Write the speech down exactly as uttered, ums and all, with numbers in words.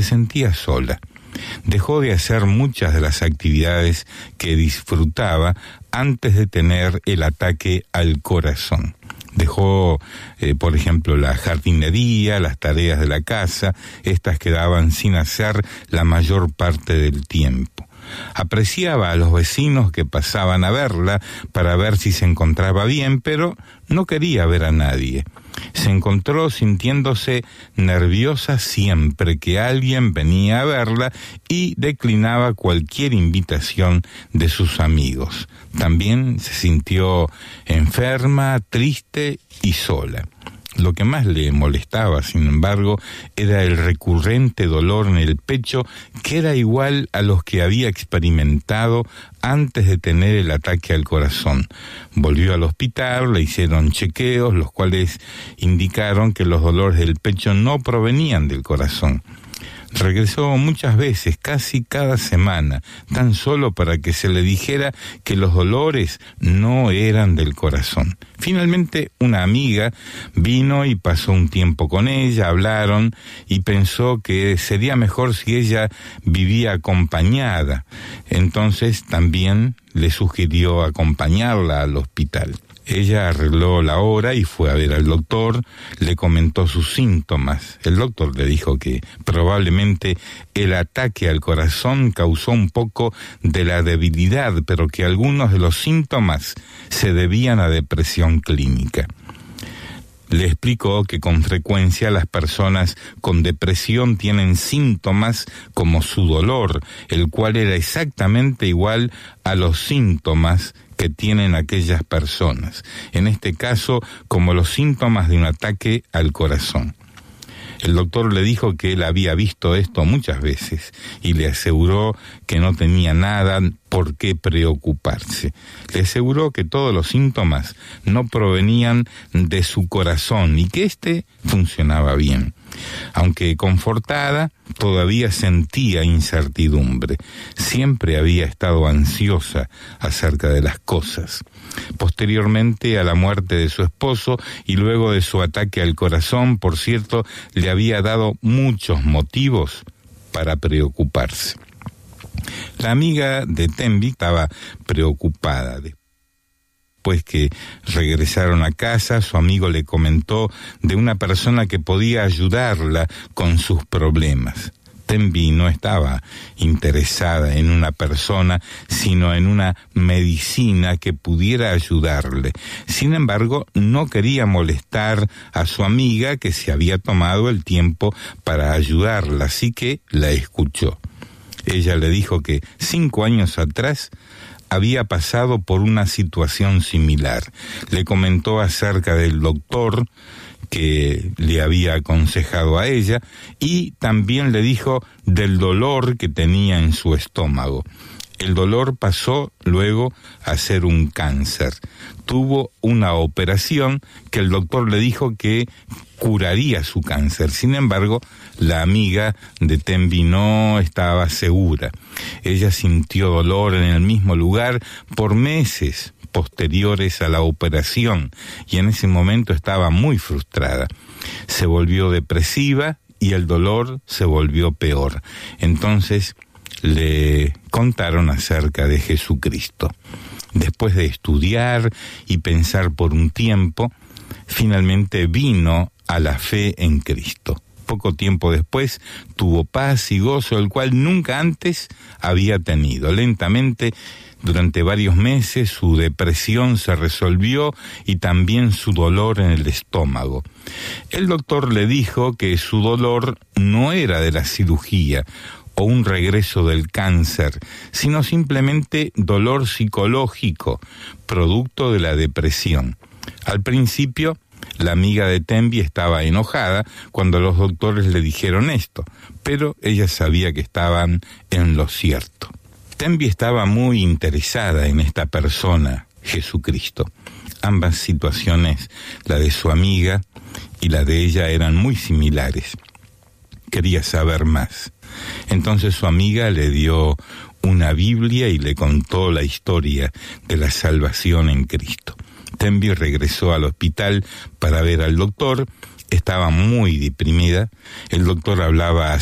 se sentía sola. Dejó de hacer muchas de las actividades que disfrutaba antes de tener el ataque al corazón. Dejó, eh, por ejemplo, la jardinería, las tareas de la casa, estas quedaban sin hacer la mayor parte del tiempo. Apreciaba a los vecinos que pasaban a verla para ver si se encontraba bien, pero no quería ver a nadie. Se encontró sintiéndose nerviosa siempre que alguien venía a verla y declinaba cualquier invitación de sus amigos. También se sintió enferma, triste y sola. Lo que más le molestaba, sin embargo, era el recurrente dolor en el pecho, que era igual a los que había experimentado antes de tener el ataque al corazón. Volvió al hospital, le hicieron chequeos, los cuales indicaron que los dolores del pecho no provenían del corazón. Regresó muchas veces, casi cada semana, tan solo para que se le dijera que los dolores no eran del corazón. Finalmente, una amiga vino y pasó un tiempo con ella, hablaron y pensó que sería mejor si ella vivía acompañada. Entonces también le sugirió acompañarla al hospital. Ella arregló la hora y fue a ver al doctor, le comentó sus síntomas. El doctor le dijo que probablemente el ataque al corazón causó un poco de la debilidad, pero que algunos de los síntomas se debían a depresión clínica. Le explicó que con frecuencia las personas con depresión tienen síntomas como su dolor, el cual era exactamente igual a los síntomas que tienen aquellas personas, en este caso como los síntomas de un ataque al corazón. El doctor le dijo que él había visto esto muchas veces y le aseguró que no tenía nada por qué preocuparse. Le aseguró que todos los síntomas no provenían de su corazón y que éste funcionaba bien. Aunque confortada, todavía sentía incertidumbre. Siempre había estado ansiosa acerca de las cosas. Posteriormente a la muerte de su esposo y luego de su ataque al corazón, por cierto, le había dado muchos motivos para preocuparse. La amiga de Tenby estaba preocupada. Después que regresaron a casa, su amigo le comentó de una persona que podía ayudarla con sus problemas. Tenby no estaba interesada en una persona, sino en una medicina que pudiera ayudarle. Sin embargo, no quería molestar a su amiga, que se había tomado el tiempo para ayudarla, así que la escuchó. Ella le dijo que cinco años atrás había pasado por una situación similar. Le comentó acerca del doctor que le había aconsejado a ella y también le dijo del dolor que tenía en su estómago. El dolor pasó luego a ser un cáncer. Tuvo una operación que el doctor le dijo que curaría su cáncer. Sin embargo, la amiga de Tenby no estaba segura. Ella sintió dolor en el mismo lugar por meses posteriores a la operación y en ese momento estaba muy frustrada. Se volvió depresiva y el dolor se volvió peor. Entonces le contaron acerca de Jesucristo. Después de estudiar y pensar por un tiempo, finalmente vino a la fe en Cristo. Poco tiempo después tuvo paz y gozo, el cual nunca antes había tenido. Lentamente, durante varios meses, su depresión se resolvió y también su dolor en el estómago. El doctor le dijo que su dolor no era de la cirugía o un regreso del cáncer, sino simplemente dolor psicológico, producto de la depresión. Al principio, la amiga de Tenby estaba enojada cuando los doctores le dijeron esto, pero ella sabía que estaban en lo cierto. Tenby estaba muy interesada en esta persona, Jesucristo. Ambas situaciones, la de su amiga y la de ella, eran muy similares. Quería saber más. Entonces su amiga le dio una Biblia y le contó la historia de la salvación en Cristo. Tenby regresó al hospital para ver al doctor. Estaba muy deprimida. El doctor hablaba